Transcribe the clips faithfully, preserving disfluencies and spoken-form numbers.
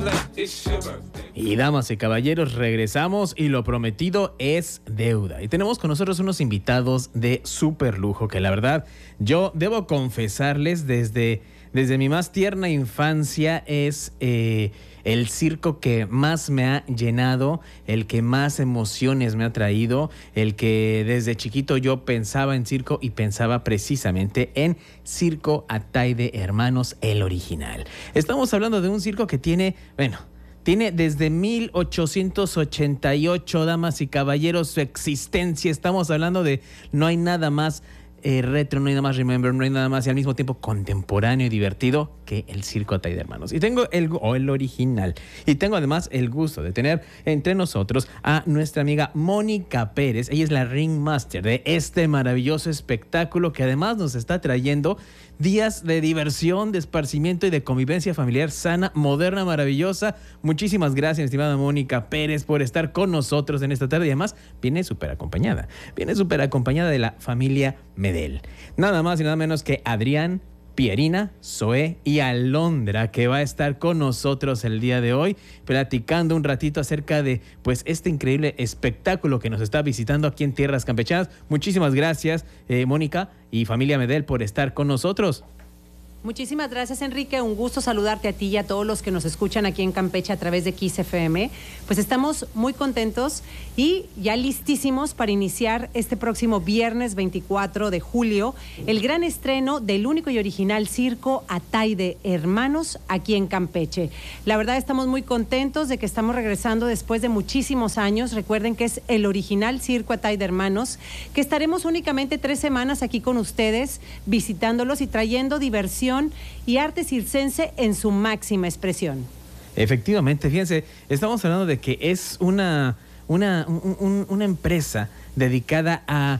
Y damas y caballeros, regresamos y lo prometido es deuda. Y tenemos con nosotros unos invitados de súper lujo que la verdad yo debo confesarles desde, desde mi más tierna infancia es eh, el circo que más me ha llenado, el que más emociones me ha traído, el que desde chiquito yo pensaba en circo y pensaba precisamente en Circo Ataide Hermanos, el original. Estamos hablando de un circo que tiene, bueno... Tiene desde mil ochocientos ochenta y ocho, damas y caballeros, su existencia. Estamos hablando de no hay nada más eh, retro, no hay nada más remember, no hay nada más y al mismo tiempo contemporáneo y divertido que el Circo Ataide Hermanos. Y tengo el, o el original. Y tengo además el gusto de tener entre nosotros a nuestra amiga Mónica Pérez. Ella es la ringmaster de este maravilloso espectáculo que además nos está trayendo días de diversión, de esparcimiento y de convivencia familiar sana, moderna, maravillosa. Muchísimas gracias, estimada Mónica Pérez, por estar con nosotros en esta tarde. Y además, viene súper acompañada. Viene súper acompañada de la familia Medel. Nada más y nada menos que Adrián, Pierina, Zoé y Alondra, que va a estar con nosotros el día de hoy, platicando un ratito acerca de pues este increíble espectáculo que nos está visitando aquí en Tierras Campechanas. Muchísimas gracias, eh, Mónica y familia Medel, por estar con nosotros. Muchísimas gracias, Enrique. Un gusto saludarte a ti y a todos los que nos escuchan aquí en Campeche a través de Kiss F M. Pues estamos muy contentos y ya listísimos para iniciar este próximo viernes veinticuatro de julio el gran estreno del único y original Circo Ataide Hermanos aquí en Campeche. La verdad estamos muy contentos de que estamos regresando después de muchísimos años. Recuerden que es el original Circo Ataide Hermanos, que estaremos únicamente tres semanas aquí con ustedes visitándolos y trayendo diversión y arte circense en su máxima expresión. Efectivamente, fíjense, estamos hablando de que es una, una, un, un, una empresa dedicada a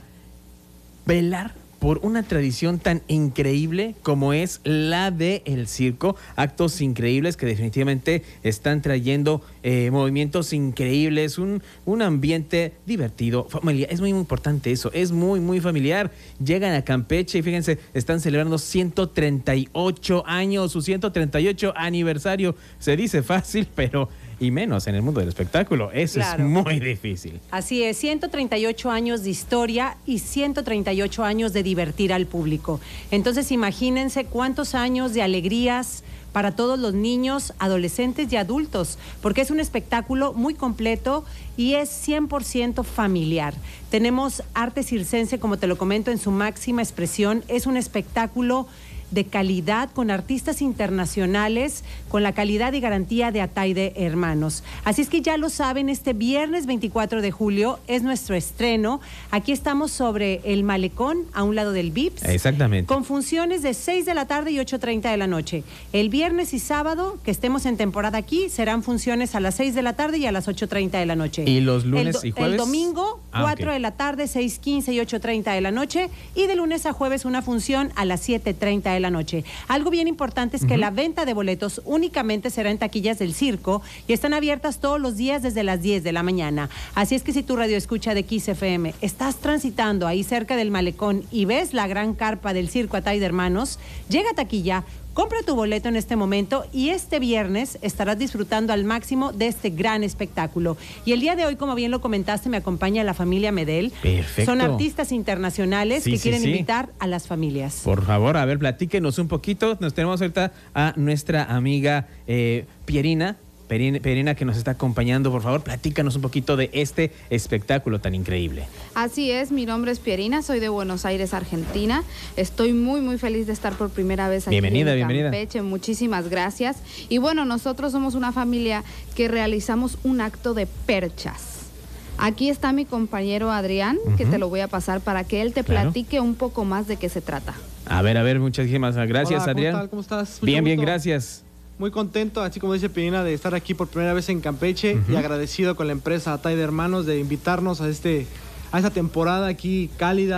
velar por una tradición tan increíble como es la del circo. Actos increíbles que definitivamente están trayendo eh, movimientos increíbles, un, un ambiente divertido, familiar. Es muy, muy importante eso, es muy, muy familiar. Llegan a Campeche y fíjense, están celebrando ciento treinta y ocho años, su ciento treinta y ocho aniversario. Se dice fácil, pero... y menos en el mundo del espectáculo. Eso claro. Es muy difícil. Así es, ciento treinta y ocho años de historia y ciento treinta y ocho años de divertir al público. Entonces imagínense cuántos años de alegrías para todos los niños, adolescentes y adultos, porque es un espectáculo muy completo y es cien por ciento familiar. Tenemos arte circense, como te lo comento, en su máxima expresión. Es un espectáculo de calidad, con artistas internacionales, con la calidad y garantía de Ataide Hermanos. Así es que ya lo saben, este viernes veinticuatro de julio es nuestro estreno. Aquí estamos sobre el malecón, a un lado del Vips. Exactamente. Con funciones de seis de la tarde y ocho treinta de la noche. El viernes y sábado, que estemos en temporada aquí, serán funciones a las seis de la tarde y a las ocho treinta de la noche. ¿Y los lunes el, y jueves? El domingo, ah, cuatro okay. de la tarde, seis quince y ocho treinta de la noche. Y de lunes a jueves una función a las siete treinta de la noche. Algo bien importante es que uh-huh. la venta de boletos únicamente será en taquillas del circo y están abiertas todos los días desde las diez de la mañana. Así es que si tu radio escucha de Kiss F M estás transitando ahí cerca del malecón y ves la gran carpa del Circo Ataide Hermanos, llega a taquilla, compra tu boleto en este momento y este viernes estarás disfrutando al máximo de este gran espectáculo. Y el día de hoy, como bien lo comentaste, me acompaña la familia Medel. Perfecto. Son artistas internacionales sí, que sí, quieren sí. invitar a las familias. Por favor, a ver, platíquenos un poquito. Nos tenemos ahorita a nuestra amiga eh, Pierina. Pierina, Pierina, que nos está acompañando, por favor, platícanos un poquito de este espectáculo tan increíble. Así es, mi nombre es Pierina, soy de Buenos Aires, Argentina. Estoy muy, muy feliz de estar por primera vez aquí bienvenida, en bienvenida. Campeche. Muchísimas gracias. Y bueno, nosotros somos una familia que realizamos un acto de perchas. Aquí está mi compañero Adrián, uh-huh. que te lo voy a pasar para que él te claro. platique un poco más de qué se trata. A ver, a ver, muchísimas gracias, Hola, Adrián. ¿cómo tal? ¿Cómo estás? Mucho bien, gusto. bien, gracias. Muy contento, así como dice Pierina, de estar aquí por primera vez en Campeche uh-huh. y agradecido con la empresa Ataide Hermanos de invitarnos a este a esta temporada aquí cálida,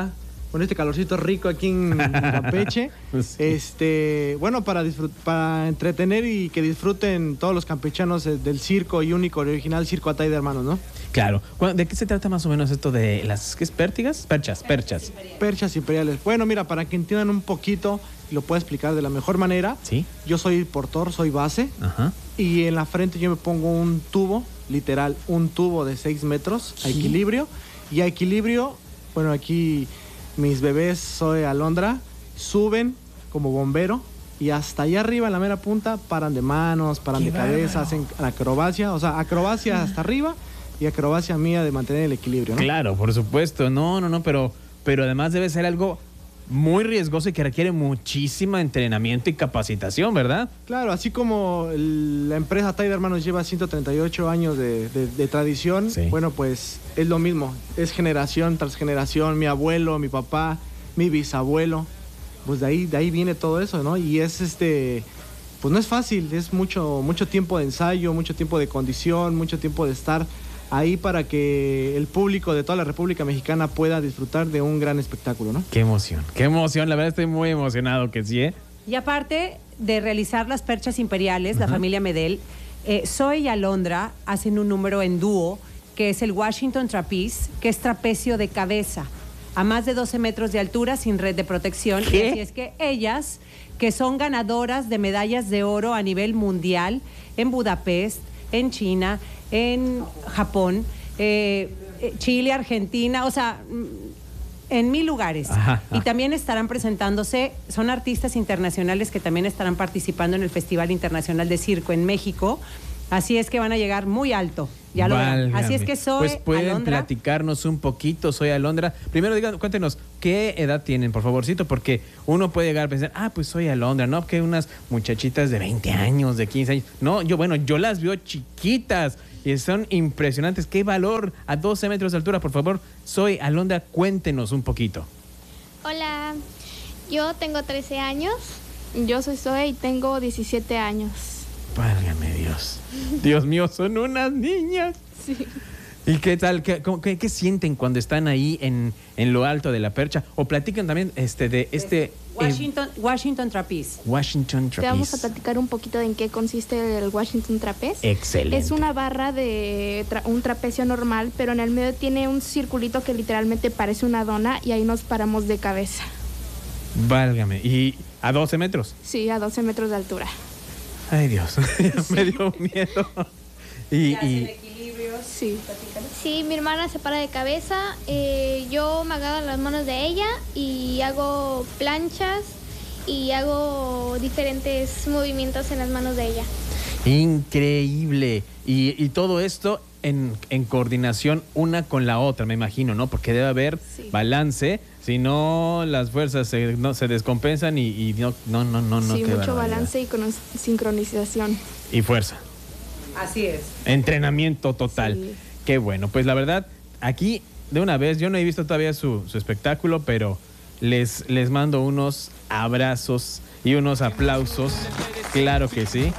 con este calorcito rico aquí en Campeche. Sí. Este, bueno, para, disfrut- para entretener y que disfruten todos los campechanos eh, del circo y único original Circo Atay de Hermanos, ¿no? Claro. Cu- ¿De qué se trata más o menos esto de las ¿qué es pértigas? Perchas, perchas. Perchas imperiales. Bueno, mira, para que entiendan un poquito y lo puedo explicar de la mejor manera. Sí. Yo soy portor, soy base. Ajá. Y en la frente yo me pongo un tubo, literal, un tubo de seis metros a ¿Qué? equilibrio. Y a equilibrio, bueno, aquí mis bebés, soy Alondra, suben como bombero y hasta allá arriba, en la mera punta, paran de manos, paran ¡Qué de cabeza, bárbaro! hacen acrobacia, o sea, acrobacia hasta arriba y acrobacia mía de mantener el equilibrio, ¿no? Claro, por supuesto. No, no, no, pero, pero además debe ser algo muy riesgoso y que requiere muchísimo entrenamiento y capacitación, ¿verdad? Claro, así como el- la empresa Atay de Hermanos lleva ciento treinta y ocho años de, de- de tradición, Sí. bueno, pues es lo mismo, es generación tras generación, mi abuelo, mi papá, mi bisabuelo, pues de ahí, de ahí viene todo eso, ¿no? Y es este, pues no es fácil, es mucho, mucho tiempo de ensayo, mucho tiempo de condición, mucho tiempo de estar ahí para que el público de toda la República Mexicana pueda disfrutar de un gran espectáculo, ¿no? Qué emoción, qué emoción. La verdad estoy muy emocionado que sí, ¿eh? Y aparte de realizar las perchas imperiales, la familia Medel, eh, Zoe y Alondra hacen un número en dúo, que es el Washington Trapeze, que es trapecio de cabeza, a más de doce metros de altura, sin red de protección. ¿Qué? Y así es que ellas, que son ganadoras de medallas de oro a nivel mundial, en Budapest, en China, en Japón, eh, eh, Chile, Argentina, o sea, mm, en mil lugares. Ajá, Y ajá. también estarán presentándose, son artistas internacionales que también estarán participando en el Festival Internacional de Circo en México. Así es que van a llegar muy alto. Ya lo verán. Así es Válgame. que Zoe, Pues pueden Alondra, platicarnos un poquito, soy Alondra. Primero digan, cuéntenos, ¿qué edad tienen, por favorcito? Porque uno puede llegar a pensar, ah, pues soy Alondra, ¿no? Que unas muchachitas de veinte años, de quince años. No, yo, bueno, yo las veo chiquitas y son impresionantes. ¿Qué valor a doce metros de altura? Por favor, soy Alondra, cuéntenos un poquito. Hola, yo tengo trece años. Yo soy Zoe y tengo diecisiete años. Válgame Dios. Dios mío, son unas niñas. Sí. ¿Y qué tal? ¿Qué, cómo- qué- qué sienten cuando están ahí en, en lo alto de la percha? O platican también este, de este eh, Washington, Washington Trapeze. Washington Te vamos a Trapeze. platicar un poquito de en qué consiste el Washington Trapeze. Excelente. Es una barra de tra- un trapecio normal, pero en el medio tiene un circulito que literalmente parece una dona y ahí nos paramos de cabeza. Válgame. ¿Y a doce metros? Sí, a doce metros de altura. Ay, Dios. Me dio miedo. Y, y Sí. Sí, mi hermana se para de cabeza, eh, yo me agarro las manos de ella y hago planchas y hago diferentes movimientos en las manos de ella. increíble. Y, y todo esto en, en coordinación una con la otra, me imagino, ¿no? Porque debe haber Sí. balance. Si no, las fuerzas se, no, se descompensan y, y no, no, no, no. no, sí, qué mucho barbaridad. balance y con sincronización. Y fuerza. Así es. Entrenamiento total. Sí. Qué bueno. Pues la verdad, aquí de una vez, yo no he visto todavía su, su espectáculo, pero les, les mando unos abrazos y unos aplausos. Claro que sí.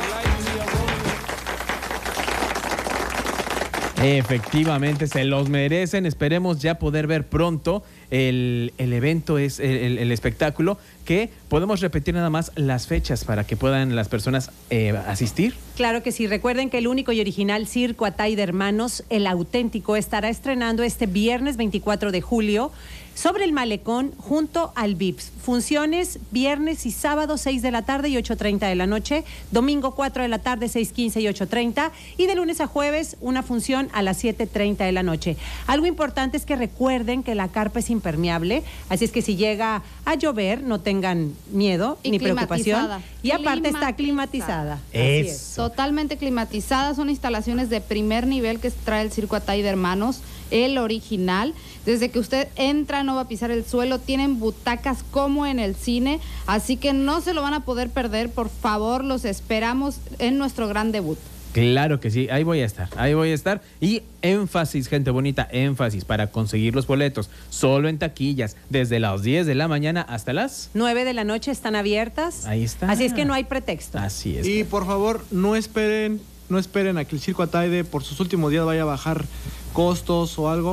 Efectivamente, se los merecen. Esperemos ya poder ver pronto el, el evento, es el, el- el espectáculo, que podemos repetir nada más las fechas para que puedan las personas eh, asistir. Claro que sí. Recuerden que el único y original Circo Atay de Hermanos, el auténtico, estará estrenando este viernes veinticuatro de julio sobre el Malecón junto al V I P S. Funciones viernes y sábado seis de la tarde y ocho treinta de la noche, domingo cuatro de la tarde, seis quince y ocho treinta, y de lunes a jueves una función a las siete treinta de la noche. Algo importante es que recuerden que la carpa es impermeable, así es que si llega a llover no tengan miedo Y ni preocupación. climatizada. Y aparte está climatizada. Así es. Eso. Totalmente climatizadas, son instalaciones de primer nivel que trae el Circo Atay de Hermanos, el original. Desde que usted entra no va a pisar el suelo, tienen butacas como en el cine, así que no se lo van a poder perder, por favor, los esperamos en nuestro gran debut. Claro que sí, ahí voy a estar, ahí voy a estar. Y énfasis, gente bonita, énfasis para conseguir los boletos, solo en taquillas, desde las diez de la mañana hasta las... nueve de la noche están abiertas. Ahí está. Así es que no hay pretexto. Así es. Y por favor, no esperen, no esperen a que el Circo Ataide por sus últimos días vaya a bajar costos o algo.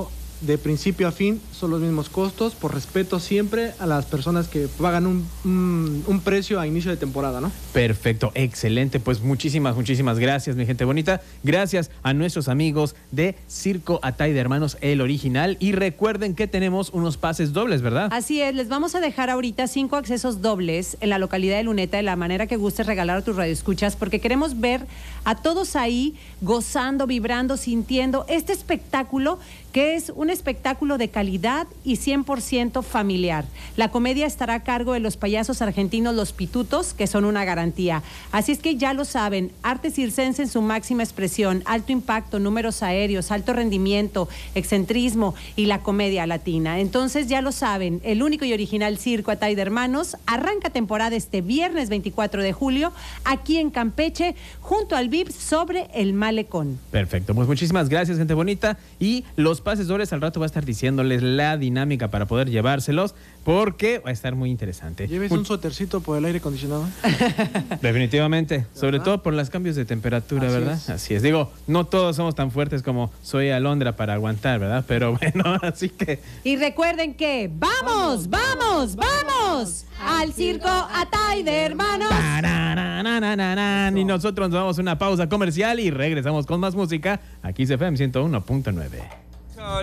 de principio a fin son los mismos costos, por respeto siempre a las personas que pagan un, un, un precio a inicio de temporada, ¿no? Perfecto, excelente. Pues muchísimas, muchísimas gracias, mi gente bonita. Gracias a nuestros amigos de Circo Atay de Hermanos, el original. Y recuerden que tenemos unos pases dobles, ¿verdad? Así es, les vamos a dejar ahorita cinco accesos dobles en la localidad de Luneta, de la manera que gustes regalar a tus radioescuchas, porque queremos ver a todos ahí gozando, vibrando, sintiendo este espectáculo, que es un espectáculo de calidad y cien por ciento familiar. La comedia estará a cargo de los payasos argentinos Los Pitutos, que son una garantía. Así es que ya lo saben, arte circense en su máxima expresión, alto impacto, números aéreos, alto rendimiento, excentrismo y la comedia latina. Entonces ya lo saben, el único y original Circo Atay de Hermanos arranca temporada este viernes veinticuatro de julio aquí en Campeche, junto al V I P sobre el Malecón. Perfecto, pues muchísimas gracias, gente bonita. Y los pases dobles al rato va a estar diciéndoles la dinámica para poder llevárselos, porque va a estar muy interesante. ¿Lleves un suétercito por el aire acondicionado? Definitivamente, sobre todo por los cambios de temperatura, Así ¿verdad? es. Así es. Digo, no todos somos tan fuertes como soy Alondra para aguantar, ¿verdad? Pero bueno, así que... Y recuerden que vamos, vamos, vamos al Circo Atay de Hermanos. Tararararararan. Y nosotros nos damos una pausa comercial y regresamos con más música aquí en C F M ciento uno punto nueve.